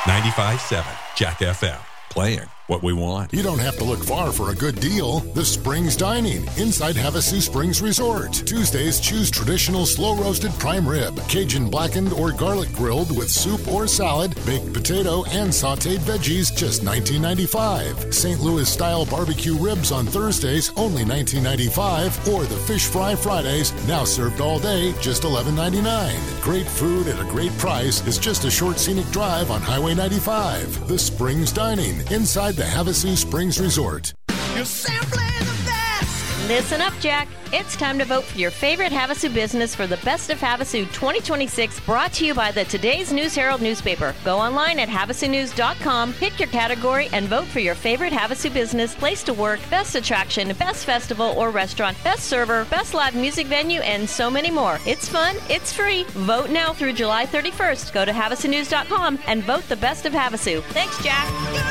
95.7 Jack FM. Playing what we want. You don't have to look far for a good deal. The Springs Dining inside Havasu Springs Resort. Tuesdays, choose traditional slow-roasted prime rib, Cajun blackened or garlic grilled with soup or salad, baked potato, and sautéed veggies, just $19.95. St. Louis-style barbecue ribs on Thursdays, only $19.95. Or the fish fry Fridays, now served all day, just $11.99. Great food at a great price is just a short scenic drive on Highway 95. The Springs Dining inside the Havasu Springs Resort. You're simply the best. Listen up, Jack. It's time to vote for your favorite Havasu business for the Best of Havasu 2026, brought to you by the Today's News Herald newspaper. Go online at havasunews.com, pick your category, and vote for your favorite Havasu business, place to work, best attraction, best festival or restaurant, best server, best live music venue, and so many more. It's fun. It's free. Vote now through July 31st. Go to havasunews.com and vote the Best of Havasu. Thanks, Jack.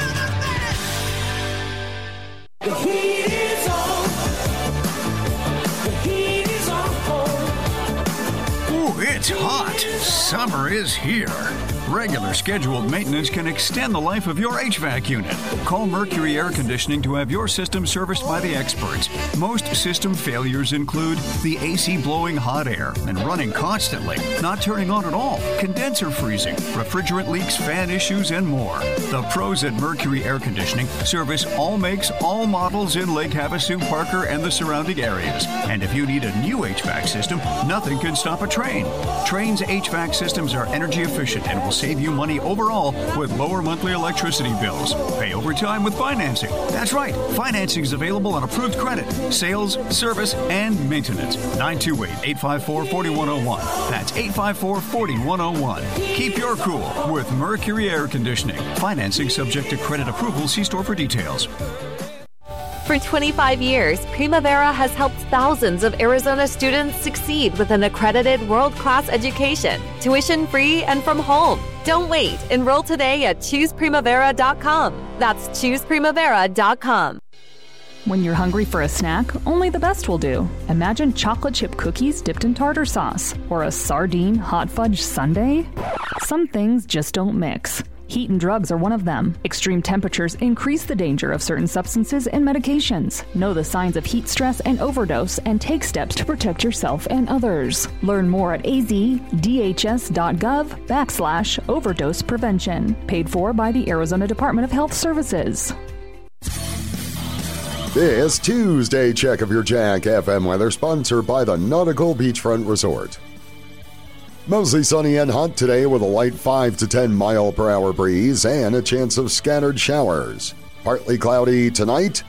The heat is on. The heat is on. Ooh, it's hot. Summer is here. Regular scheduled maintenance can extend the life of your HVAC unit. Call Mercury Air Conditioning to have your system serviced by the experts. Most system failures include the AC blowing hot air and running constantly, not turning on at all, condenser freezing, refrigerant leaks, fan issues, and more. The pros at Mercury Air Conditioning service all makes, all models in Lake Havasu, Parker, and the surrounding areas. And if you need a new HVAC system, nothing can stop a Trane. Trane's HVAC systems are energy efficient and will save you money overall with lower monthly electricity bills. Pay over time with financing. That's right, financing is available on approved credit, sales, service, and maintenance. 928-854-4101. That's 854-4101. Keep your cool with Mercury Air Conditioning. Financing subject to credit approval. See store for details. For 25 years, Primavera has helped thousands of Arizona students succeed with an accredited world-class education, tuition-free and from home. Don't wait. Enroll today at ChoosePrimavera.com. That's ChoosePrimavera.com. When you're hungry for a snack, only the best will do. Imagine chocolate chip cookies dipped in tartar sauce, or a sardine hot fudge sundae. Some things just don't mix. Heat and drugs are one of them. Extreme temperatures increase the danger of certain substances and medications. Know the signs of heat stress and overdose and take steps to protect yourself and others. Learn more at azdhs.gov/overdose prevention. Paid for by the Arizona Department of Health Services. This Tuesday check of your Jack FM weather sponsored by the Nautical Beachfront Resort. Mostly sunny and hot today with a light 5 to 10 mile per hour breeze and a chance of scattered showers. Partly cloudy tonight,